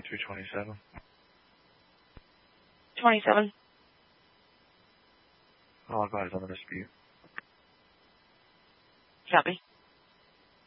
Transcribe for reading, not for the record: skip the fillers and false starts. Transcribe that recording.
327. 27. I'll advise on the dispute. Copy.